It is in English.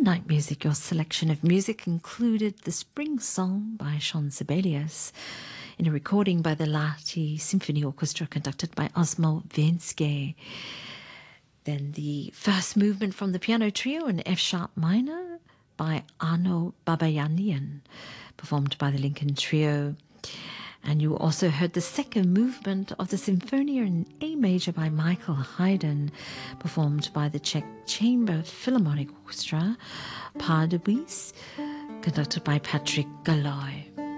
Night Music, your selection of music included The Spring Song by Shaun Sibelius in a recording by the Lahti Symphony Orchestra conducted by Osmo Venske. Then the first movement from the piano trio in F-sharp minor by Arno Babayanian, performed by the Lincoln Trio. And you also heard the second movement of the Symphonia in A major by Michael Haydn, performed by the Czech Chamber Philharmonic Orchestra, Pardubice, conducted by Patrick Galloy.